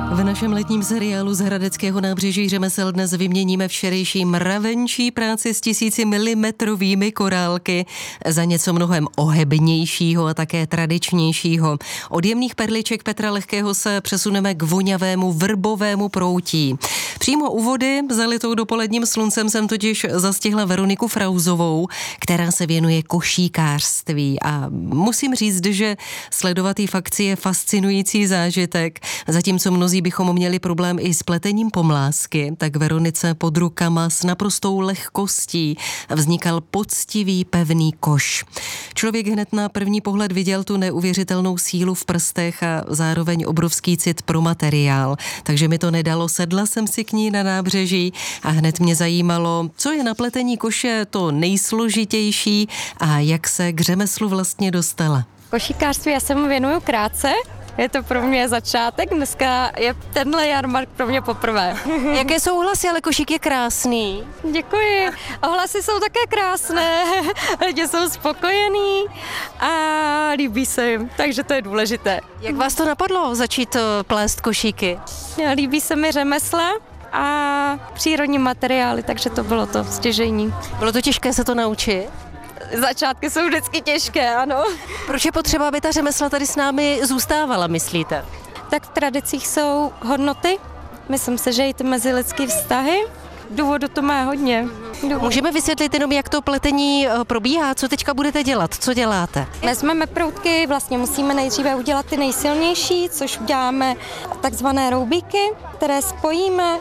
V našem letním seriálu z hradeckého nábřeží řemesel dnes vyměníme včerejší mravenčí práci s 1000milimetrovými korálky za něco mnohem ohebnějšího a také tradičnějšího. Od jemných perliček Petra Lehkého se přesuneme k voňavému vrbovému proutí. Přímo u vody, zalitou dopoledním sluncem, jsem totiž zastihla Veroniku Frauzovou, která se věnuje košíkářství. A musím říct, že sledovat jí v akci je fascinující zážitek. Zatímco mnozí bychom měli problém i s pletením pomlásky, tak Veronice pod rukama s naprostou lehkostí vznikal poctivý pevný koš. Člověk hned na první pohled viděl tu neuvěřitelnou sílu v prstech a zároveň obrovský cit pro materiál. Takže mi to nedalo, sedla jsem si k ní na nábřeží a hned mě zajímalo, co je na pletení koše to nejsložitější a jak se k řemeslu vlastně dostala. Košíkářství já se mu věnuju krátce. Je to pro mě začátek, dneska je tenhle jarmark pro mě poprvé. Jaké jsou ohlasy, ale košík je krásný. Děkuji. Ohlasy jsou také krásné, lidi jsou spokojení a líbí se jim, takže to je důležité. Jak vás to napadlo začít plést košíky? Líbí se mi řemesla a přírodní materiály, takže to bylo to stěžejní. Bylo to těžké se to naučit? Začátky jsou vždycky těžké, ano. Proč je potřeba, aby ta řemesla tady s námi zůstávala, myslíte? Tak v tradicích jsou hodnoty, myslím si, že i ty mezilidské vztahy. Důvodu to má hodně. Můžeme vysvětlit jenom, jak to pletení probíhá? Co teďka budete dělat? Co děláte? Vezmeme proutky, vlastně musíme nejdříve udělat ty nejsilnější, což uděláme takzvané roubíky, které spojíme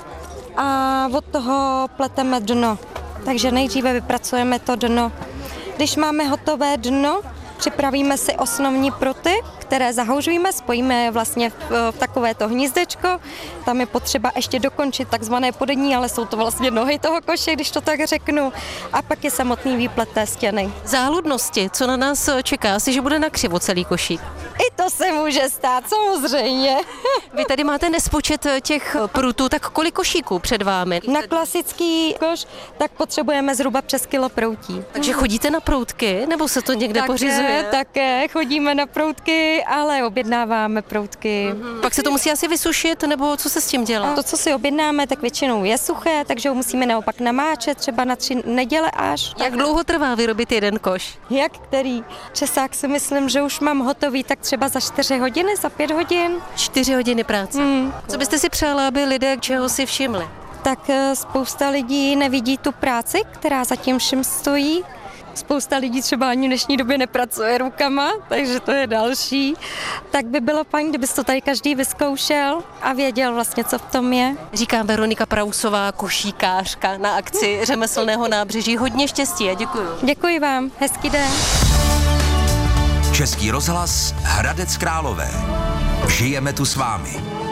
a od toho pleteme dno. Takže nejdříve vypracujeme to dno. Když máme hotové dno, připravíme si osnovní pruty, které zahoužujeme, spojíme je vlastně v takovéto hnízdečko. Tam je potřeba ještě dokončit takzvané podední, ale jsou to vlastně nohy toho koše, když to tak řeknu. A pak je samotný výplet té stěny. Záludnosti, co na nás čeká? Asi, že bude nakřivo celý košík. I to se může stát, samozřejmě. Vy tady máte nespočet těch prutů, tak kolik košíků před vámi? Na klasický koš tak potřebujeme zhruba přes kilo proutí. Takže chodíte na proutky, nebo se to někde pořizuje? Také chodíme na proutky, ale objednáváme proutky. Pak se to musí asi vysušit, nebo co se s tím dělá? To, co si objednáme, tak většinou je suché, takže ho musíme naopak namáčet, třeba na 3 neděle až. Jak dlouho trvá vyrobit jeden koš? Jak který? Česák si myslím, že už mám hotový tak třeba za 4 hodiny, za 5 hodin. 4 hodiny práce. Co byste si přála, aby lidé čeho si všimli? Tak spousta lidí nevidí tu práci, která za tím všem stojí. Spousta lidí třeba ani v dnešní době nepracuje rukama, takže to je další. Tak by bylo fajn, kdyby to tady každý vyzkoušel a věděl vlastně, co v tom je. Říká Veronika Frauzová, košíkářka na akci řemeslného nábřeží. Hodně štěstí a děkuju. Děkuji vám, hezký den. Český rozhlas Hradec Králové. Žijeme tu s vámi.